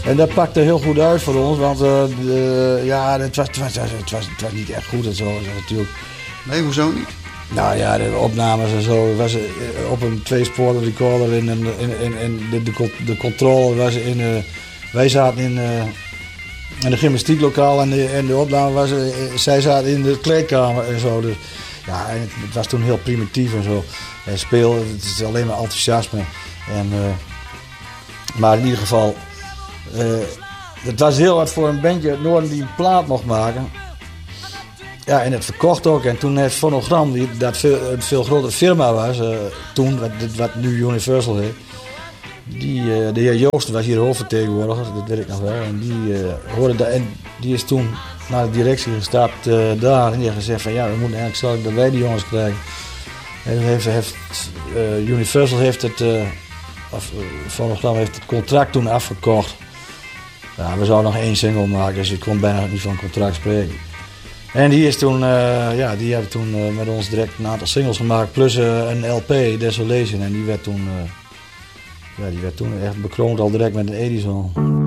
En dat pakte heel goed uit voor ons, want het was niet echt goed en zo natuurlijk. Nee, hoezo niet? Nou ja, de opnames en zo was op een tweespoor recorder en de controle was wij zaten in de gymnastieklokaal en de opname was, zij zaten in de kleedkamer en zo. Dus ja, en het was toen heel primitief en zo. En spelen, het is alleen maar enthousiasme. Maar in ieder geval, het was heel wat voor een bandje uit Noorden die een plaat mocht maken. Ja, en het verkocht ook. En toen heeft Fonogram, dat een veel grotere firma was, toen, wat nu Universal heet. De heer Joost was hier hoofdvertegenwoordiger, dat weet ik nog wel. En die hoorde dat en die is toen naar de directie gestapt daar. En die heeft gezegd van ja, we moeten eigenlijk zorgen dat wij die jongens krijgen. En Universal heeft het, Fonogram heeft het contract toen afgekocht. Ja, we zouden nog 1 single maken, dus ik kon bijna niet van contract spreken. En die is toen, die hebben toen met ons direct een aantal singles gemaakt, plus een LP, Desolation. En die werd toen echt bekroond al direct met een Edison.